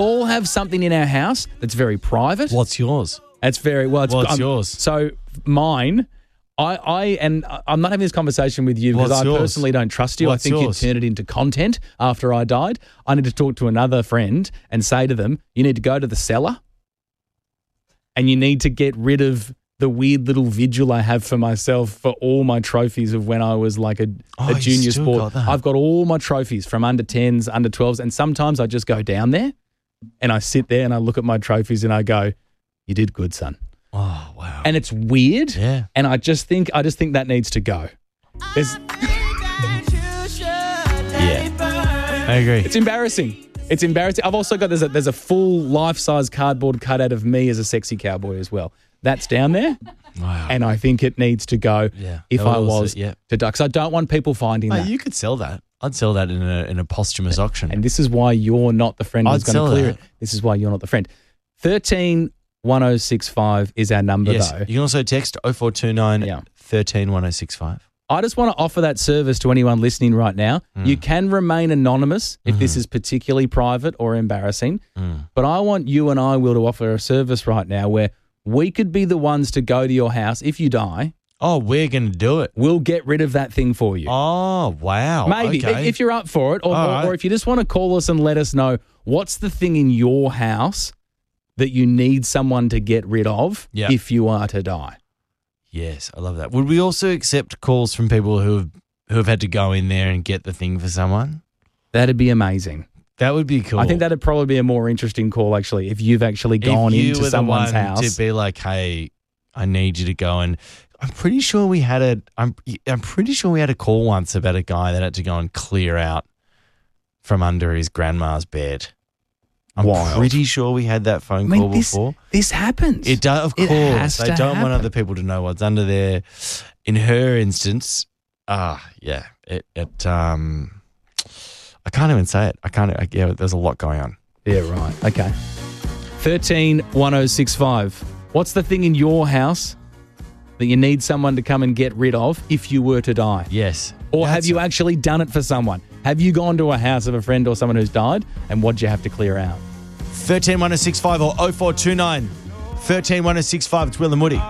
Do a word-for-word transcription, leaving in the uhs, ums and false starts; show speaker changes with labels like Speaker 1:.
Speaker 1: all have something in our house that's very private.
Speaker 2: What's yours?
Speaker 1: It's very well. It's,
Speaker 2: What's
Speaker 1: um,
Speaker 2: yours?
Speaker 1: So mine, I, I, and I'm not having this conversation with you because
Speaker 2: What's
Speaker 1: I
Speaker 2: yours?
Speaker 1: personally don't trust you.
Speaker 2: What's
Speaker 1: I think
Speaker 2: yours?
Speaker 1: you'd turn it into content after I died. I need to talk to another friend and say to them, you need to go to the cellar and you need to get rid of the weird little vigil I have for myself for all my trophies of when I was like a,
Speaker 2: Oh,
Speaker 1: a
Speaker 2: you
Speaker 1: junior
Speaker 2: still
Speaker 1: sport.
Speaker 2: got that?
Speaker 1: I've got all my trophies from under tens, under twelves, and sometimes I just go down there and I sit there and I look at my trophies and I go, you did good, son.
Speaker 2: Oh, wow.
Speaker 1: And it's weird.
Speaker 2: Yeah.
Speaker 1: And I just think I just think that needs to go. There's,
Speaker 2: Yeah. I agree.
Speaker 1: it's embarrassing. It's embarrassing. I've also got there's a there's a full life size cardboard cutout of me as a sexy cowboy as well. That's down there.
Speaker 2: Wow.
Speaker 1: And I think it needs to go
Speaker 2: Yeah.
Speaker 1: if
Speaker 2: That
Speaker 1: I
Speaker 2: was
Speaker 1: was
Speaker 2: it, yeah.
Speaker 1: to die. Because I don't want people finding
Speaker 2: Mate,
Speaker 1: that.
Speaker 2: you could sell that. I'd sell that in a in a posthumous auction.
Speaker 1: And this is why you're not the friend who's
Speaker 2: I'd
Speaker 1: going to
Speaker 2: sell
Speaker 1: clear
Speaker 2: that.
Speaker 1: it. This is why you're not the friend. thirteen one oh six five is our number
Speaker 2: yes.
Speaker 1: though.
Speaker 2: You can also text oh four two nine
Speaker 1: Yeah.
Speaker 2: one three one oh six five.
Speaker 1: I just want to offer that service to anyone listening right now.
Speaker 2: Mm.
Speaker 1: You can remain anonymous if
Speaker 2: Mm-hmm.
Speaker 1: this is particularly private or embarrassing.
Speaker 2: Mm.
Speaker 1: But I want you and I, Will, to offer a service right now where we could be the ones to go to your house. If you die,
Speaker 2: Oh, we're going to do it.
Speaker 1: we'll get rid of that thing for you.
Speaker 2: Oh, wow.
Speaker 1: Maybe,
Speaker 2: Okay.
Speaker 1: if you're up for it. Or,
Speaker 2: All
Speaker 1: or,
Speaker 2: right.
Speaker 1: or if you just want to call us and let us know what's the thing in your house that you need someone to get rid of
Speaker 2: Yeah.
Speaker 1: if you are to die.
Speaker 2: Yes, I love that. Would we also accept calls from people who have who have had to go in there and get the thing for someone?
Speaker 1: That'd be amazing.
Speaker 2: That would be cool.
Speaker 1: I think that'd probably be a more interesting call, actually, if you've actually gone
Speaker 2: if you
Speaker 1: into
Speaker 2: were the
Speaker 1: someone's
Speaker 2: one
Speaker 1: house.
Speaker 2: to be like, hey, I need you to go and. I'm pretty sure we had a. I'm I'm pretty sure we had a call once about a guy that had to go and clear out from under his grandma's bed. I'm
Speaker 1: Wild.
Speaker 2: pretty sure we had that phone
Speaker 1: I mean,
Speaker 2: call
Speaker 1: this,
Speaker 2: before.
Speaker 1: this happens.
Speaker 2: It does, of
Speaker 1: It
Speaker 2: course.
Speaker 1: has
Speaker 2: They
Speaker 1: to
Speaker 2: don't want
Speaker 1: happen.
Speaker 2: other people to know what's under there. In her instance, ah, yeah, it, it, um, I can't even say it. I can't, I, yeah, there's a lot going on.
Speaker 1: Yeah, right. Okay. thirteen one oh six five. What's the thing in your house that you need someone to come and get rid of if you were to die?
Speaker 2: Yes.
Speaker 1: Or have
Speaker 2: That's
Speaker 1: you
Speaker 2: a-
Speaker 1: actually done it for someone? Have you gone to a house of a friend or someone who's died and what'd you have to clear out?
Speaker 2: thirteen one oh six five or oh four two nine one three one oh six five. It's Will and Woody.